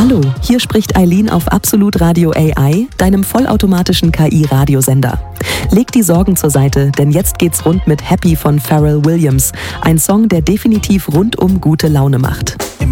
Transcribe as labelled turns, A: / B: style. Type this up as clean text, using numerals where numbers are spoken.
A: Hallo, hier spricht Eileen auf Absolut Radio AI, deinem vollautomatischen KI-Radiosender. Leg die Sorgen zur Seite, denn jetzt geht's rund mit Happy von Pharrell Williams. Ein Song, der definitiv rundum gute Laune macht.